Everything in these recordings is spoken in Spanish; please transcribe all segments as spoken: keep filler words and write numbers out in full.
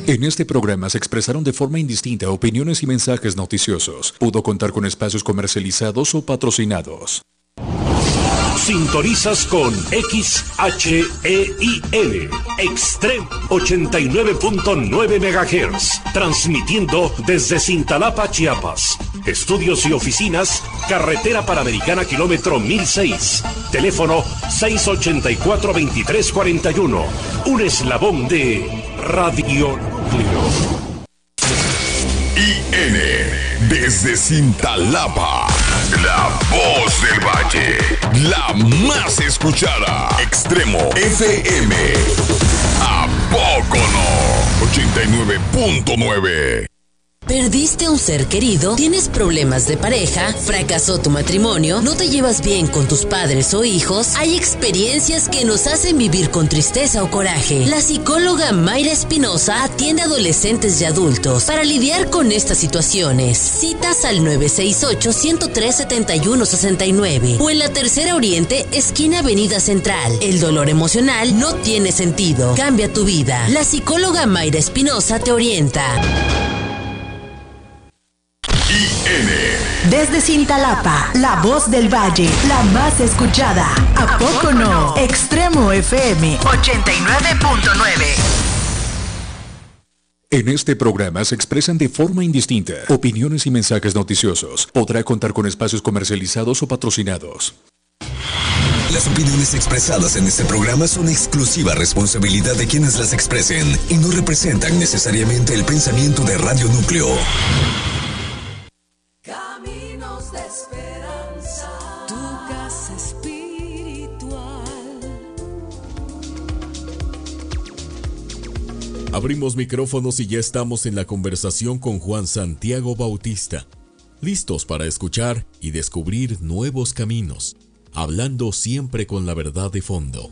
En este programa se expresaron de forma indistinta opiniones y mensajes noticiosos. Pudo contar con espacios comercializados o patrocinados. Sintonizas con X H E I L, Extreme ochenta y nueve punto nueve megahertz, transmitiendo desde Cintalapa, Chiapas. Estudios y oficinas, Carretera Panamericana, kilómetro mil seis. Teléfono seis ochenta y cuatro, veintitrés cuarenta y uno. Un eslabón de Radio Núcleo. I N, desde Cintalapa, la voz del valle, la más escuchada. Extremo F M, ¿a poco no? ochenta y nueve punto nueve. ¿Perdiste un ser querido? ¿Tienes problemas de pareja? ¿Fracasó tu matrimonio? ¿No te llevas bien con tus padres o hijos? Hay experiencias que nos hacen vivir con tristeza o coraje. La psicóloga Mayra Espinosa atiende a adolescentes y adultos para lidiar con estas situaciones. Citas al nueve seis ocho, uno cero tres, siete uno seis nueve o en la Tercera Oriente, esquina Avenida Central. El dolor emocional no tiene sentido. Cambia tu vida. La psicóloga Mayra Espinosa te orienta. Desde Cintalapa, la voz del valle, la más escuchada. ¿A poco no? Extremo F M ochenta y nueve punto nueve. En este programa se expresan de forma indistinta opiniones y mensajes noticiosos. Podrá contar con espacios comercializados o patrocinados. Las opiniones expresadas en este programa son exclusiva responsabilidad de quienes las expresen y no representan necesariamente el pensamiento de Radio Núcleo. Caminos de esperanza, tu casa espiritual. Abrimos micrófonos y ya estamos en la conversación con Juan Santiago Bautista, listos para escuchar y descubrir nuevos caminos, hablando siempre con la verdad de fondo.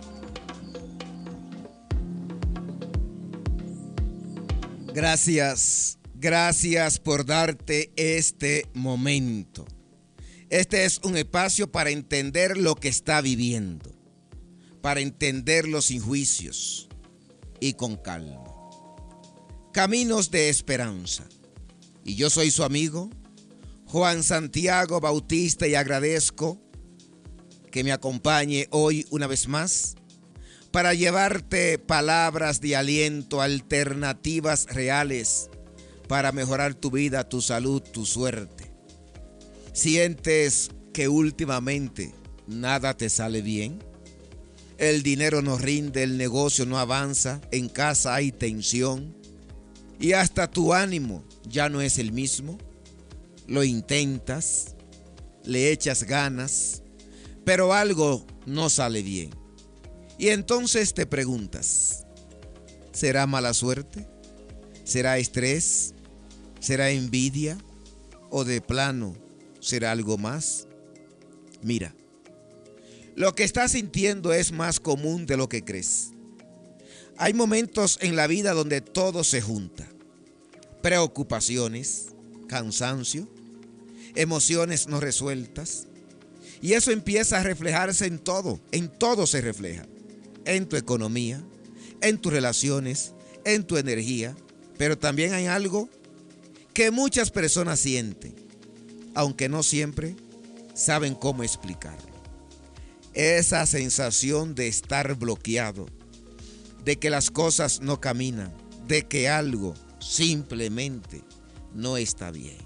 Gracias. Gracias por darte este momento. Este es un espacio para entender lo que está viviendo, para entenderlo sin juicios y con calma. Caminos de esperanza. Y yo soy su amigo, Juan Santiago Bautista, y agradezco que me acompañe hoy una vez más para llevarte palabras de aliento, alternativas reales, para mejorar tu vida, tu salud, tu suerte. ¿Sientes que últimamente nada te sale bien? El dinero no rinde, el negocio no avanza, en casa hay tensión y hasta tu ánimo ya no es el mismo. Lo intentas, le echas ganas, pero algo no sale bien. Y entonces te preguntas, ¿será mala suerte? ¿Será estrés? ¿Será envidia? ¿O de plano será algo más? Mira, lo que estás sintiendo es más común de lo que crees. Hay momentos en la vida donde todo se junta. Preocupaciones, cansancio, emociones no resueltas. Y eso empieza a reflejarse en todo, en todo se refleja. En tu economía, en tus relaciones, en tu energía. Pero también hay algo que muchas personas sienten, aunque no siempre saben cómo explicarlo. Esa sensación de estar bloqueado, de que las cosas no caminan, de que algo simplemente no está bien.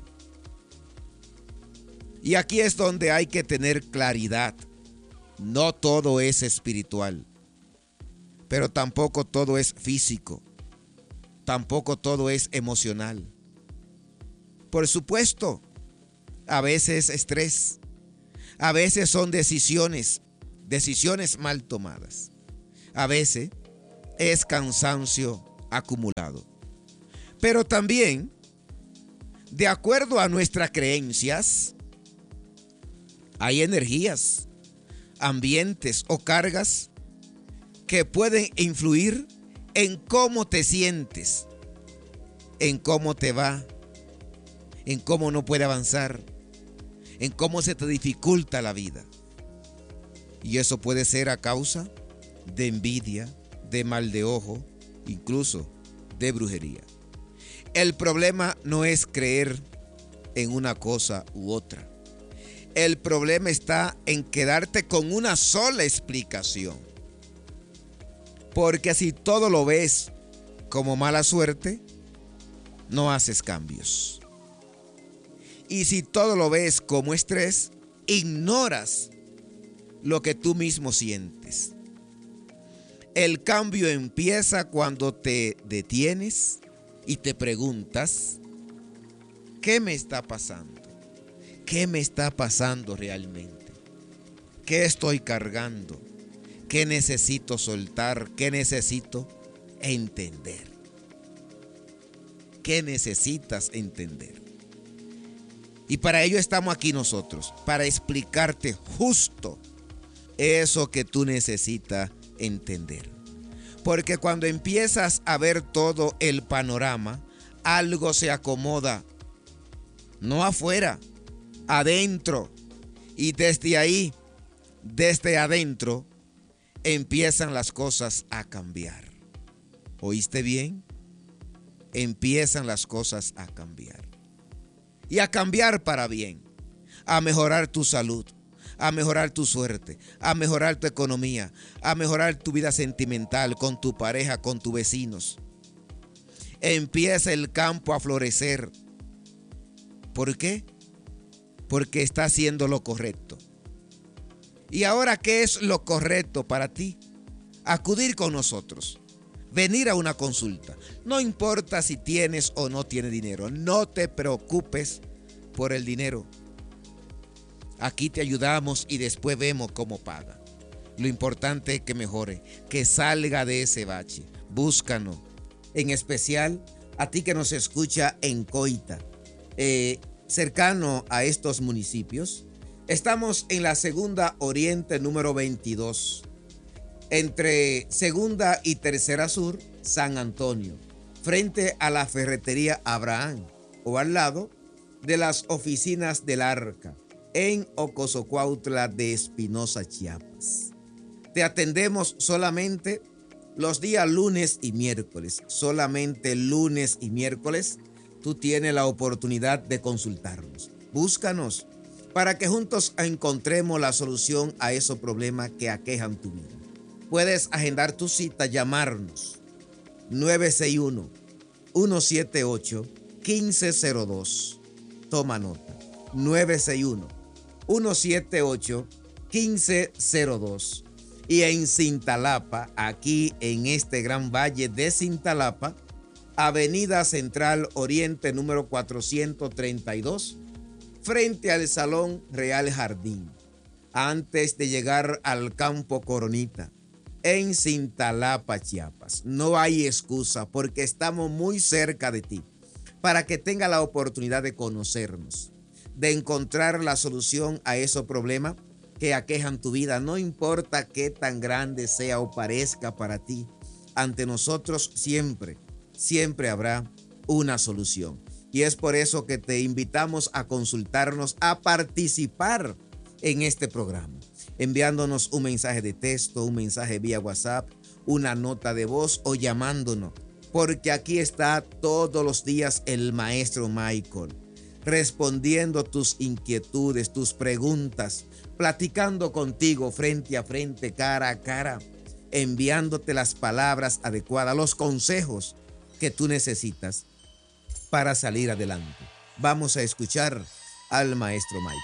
Y aquí es donde hay que tener claridad. No todo es espiritual, pero tampoco todo es físico. Tampoco todo es emocional. Por supuesto, a veces estrés, a veces son decisiones, decisiones mal tomadas. A veces es cansancio acumulado. Pero también, de acuerdo a nuestras creencias, hay energías, ambientes o cargas que pueden influir en cómo te sientes, en cómo te va, en cómo no puede avanzar, en cómo se te dificulta la vida. Y eso puede ser a causa de envidia, de mal de ojo, incluso de brujería. El problema no es creer en una cosa u otra. El problema está en quedarte con una sola explicación. Porque si todo lo ves como mala suerte, no haces cambios. Y si todo lo ves como estrés, ignoras lo que tú mismo sientes. El cambio empieza cuando te detienes y te preguntas, ¿qué me está pasando? ¿Qué me está pasando realmente? ¿Qué estoy cargando? ¿Qué necesito soltar? ¿Qué necesito entender? ¿Qué necesitas entender? Y para ello estamos aquí nosotros, para explicarte justo eso que tú necesitas entender. Porque cuando empiezas a ver todo el panorama, algo se acomoda, no afuera, adentro. Y desde ahí, desde adentro, empiezan las cosas a cambiar. ¿Oíste bien? Empiezan las cosas a cambiar. Y a cambiar para bien, a mejorar tu salud, a mejorar tu suerte, a mejorar tu economía, a mejorar tu vida sentimental con tu pareja, con tus vecinos. Empieza el campo a florecer. ¿Por qué? Porque está haciendo lo correcto. ¿Y ahora qué es lo correcto para ti? Acudir con nosotros. Venir a una consulta. No importa si tienes o no tienes dinero. No te preocupes por el dinero. Aquí te ayudamos y después vemos cómo paga. Lo importante es que mejore, que salga de ese bache. Búscanos. En especial a ti que nos escucha en Coita, eh, cercano a estos municipios. Estamos en la Segunda Oriente número veintidós. Entre Segunda y Tercera Sur, San Antonio, frente a la ferretería Abraham o al lado de las oficinas del Arca, en Ocosocuautla de Espinosa, Chiapas. Te atendemos solamente los días lunes y miércoles. Solamente lunes y miércoles tú tienes la oportunidad de consultarnos. Búscanos para que juntos encontremos la solución a esos problemas que aquejan tu vida. Puedes agendar tu cita, llamarnos nueve seis uno, uno siete ocho, uno cinco cero dos. Toma nota. nueve seis uno, uno siete ocho, uno cinco cero dos. Y en Cintalapa, aquí en este gran valle de Cintalapa, Avenida Central Oriente número cuatrocientos treinta y dos, frente al Salón Real Jardín, antes de llegar al Campo Coronita, en Cintalapa, Chiapas. No hay excusa porque estamos muy cerca de ti para que tenga la oportunidad de conocernos, de encontrar la solución a esos problemas que aquejan tu vida. No importa qué tan grande sea o parezca para ti, ante nosotros siempre, siempre habrá una solución. Y es por eso que te invitamos a consultarnos, a participar en este programa, enviándonos un mensaje de texto, un mensaje vía WhatsApp, una nota de voz o llamándonos, porque aquí está todos los días el maestro Michael, respondiendo tus inquietudes, tus preguntas, platicando contigo frente a frente, cara a cara, enviándote las palabras adecuadas, los consejos que tú necesitas para salir adelante. Vamos a escuchar al maestro Michael.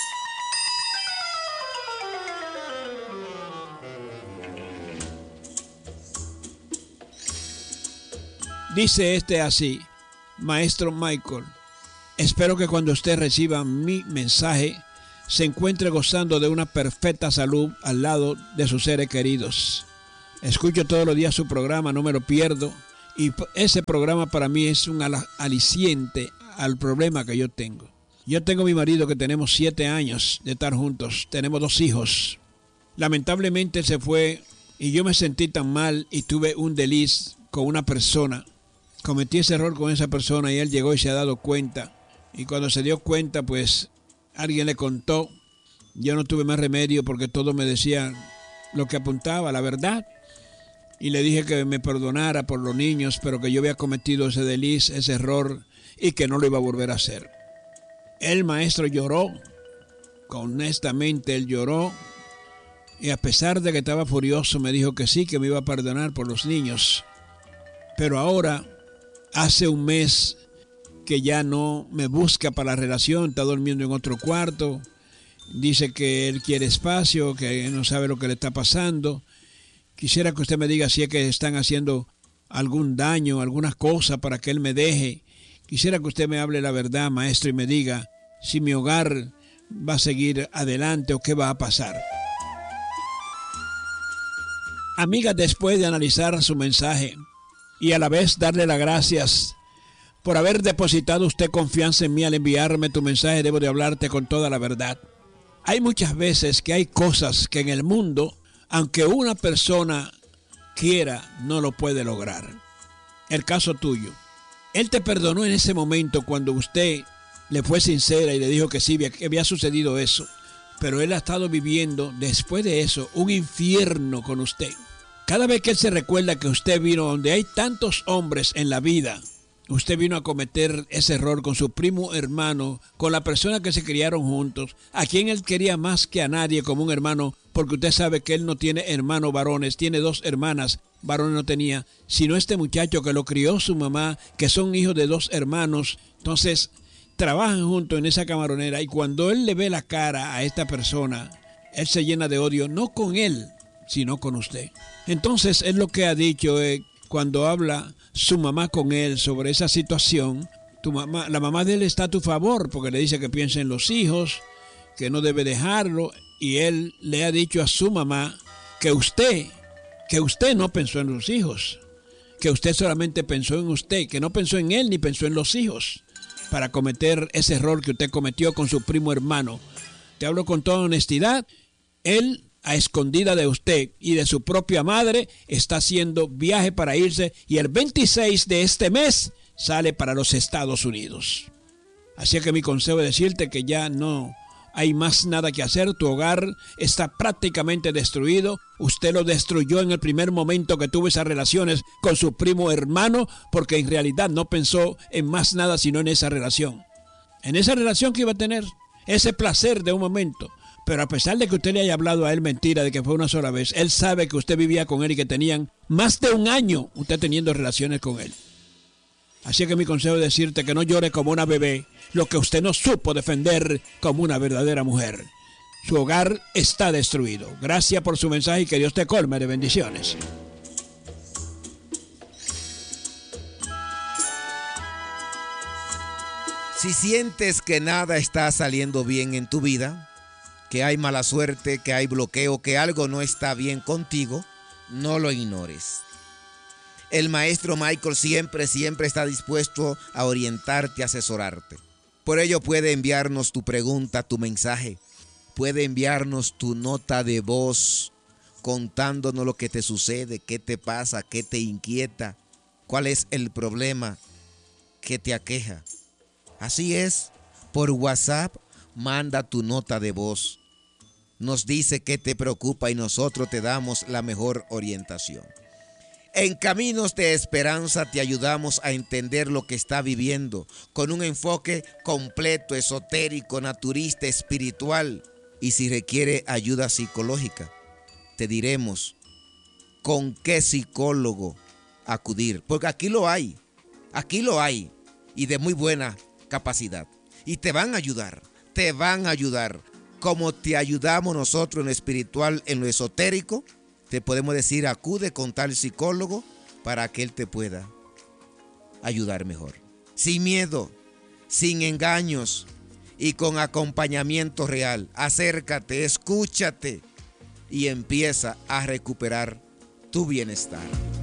Dice este así: Maestro Michael, espero que cuando usted reciba mi mensaje se encuentre gozando de una perfecta salud al lado de sus seres queridos. Escucho todos los días su programa, no me lo pierdo, y ese programa para mí es un aliciente al problema que yo tengo. Yo tengo mi marido que tenemos siete años de estar juntos, tenemos dos hijos. Lamentablemente se fue y yo me sentí tan mal y tuve un desliz con una persona. Cometí ese error con esa persona y él llegó y se ha dado cuenta. Y cuando se dio cuenta, pues alguien le contó. Yo no tuve más remedio porque todo me decía lo que apuntaba, la verdad. y le dije que me perdonara por los niños, pero que yo había cometido ese desliz, ese error, y que no lo iba a volver a hacer. El maestro lloró, honestamente él lloró, y a pesar de que estaba furioso me dijo que sí, que me iba a perdonar por los niños. Pero ahora, hace un mes que ya no me busca para la relación, está durmiendo en otro cuarto, dice que él quiere espacio, que no sabe lo que le está pasando. Quisiera que usted me diga si es que están haciendo algún daño, alguna cosa para que él me deje. Quisiera que usted me hable la verdad, maestro, y me diga si mi hogar va a seguir adelante o qué va a pasar. Amiga, después de analizar su mensaje y a la vez darle las gracias por haber depositado usted confianza en mí al enviarme tu mensaje, debo de hablarte con toda la verdad. Hay muchas veces que hay cosas que en el mundo, aunque una persona quiera, no lo puede lograr. El caso tuyo. Él te perdonó en ese momento cuando usted le fue sincera y le dijo que sí, que había sucedido eso. Pero él ha estado viviendo, después de eso, un infierno con usted. Cada vez que él se recuerda que usted vino donde hay tantos hombres en la vida, usted vino a cometer ese error con su primo hermano, con la persona que se criaron juntos, a quien él quería más que a nadie como un hermano, porque usted sabe que él no tiene hermanos varones, tiene dos hermanas, varones no tenía, sino este muchacho que lo crió su mamá, que son hijos de dos hermanos. Entonces, trabajan juntos en esa camaronera y cuando él le ve la cara a esta persona, él se llena de odio, no con él, sino con usted. Entonces, es lo que ha dicho eh, cuando habla su mamá con él sobre esa situación. Tu mamá, la mamá de él está a tu favor porque le dice que piense en los hijos, que no debe dejarlo, y él le ha dicho a su mamá que usted, que usted no pensó en los hijos, que usted solamente pensó en usted, que no pensó en él ni pensó en los hijos para cometer ese error que usted cometió con su primo hermano. Te hablo con toda honestidad, él a escondida de usted y de su propia madre está haciendo viaje para irse y el veintiséis de este mes sale para los Estados Unidos. Así que mi consejo es decirte que ya no hay más nada que hacer, tu hogar está prácticamente destruido, usted lo destruyó en el primer momento que tuvo esas relaciones con su primo hermano, porque en realidad no pensó en más nada sino en esa relación, en esa relación que iba a tener, ese placer de un momento. Pero a pesar de que usted le haya hablado a él mentira de que fue una sola vez, él sabe que usted vivía con él y que tenían más de un año usted teniendo relaciones con él. Así que mi consejo es decirte que no llore como una bebé lo que usted no supo defender como una verdadera mujer. Su hogar está destruido. Gracias por su mensaje y que Dios te colme de bendiciones. Si sientes que nada está saliendo bien en tu vida, que hay mala suerte, que hay bloqueo, que algo no está bien contigo, no lo ignores. El maestro Michael siempre, siempre está dispuesto a orientarte, a asesorarte. Por ello puede enviarnos tu pregunta, tu mensaje. Puede enviarnos tu nota de voz contándonos lo que te sucede, qué te pasa, qué te inquieta, cuál es el problema que te aqueja. Así es, por WhatsApp manda tu nota de voz. Nos dice qué te preocupa y nosotros te damos la mejor orientación. En Caminos de Esperanza te ayudamos a entender lo que está viviendo con un enfoque completo, esotérico, naturista, espiritual. Y si requiere ayuda psicológica, te diremos con qué psicólogo acudir. Porque aquí lo hay, aquí lo hay y de muy buena capacidad. Y te van a ayudar, te van a ayudar. Como te ayudamos nosotros en lo espiritual, en lo esotérico, te podemos decir, acude con tal psicólogo para que él te pueda ayudar mejor. Sin miedo, sin engaños y con acompañamiento real. Acércate, escúchate y empieza a recuperar tu bienestar.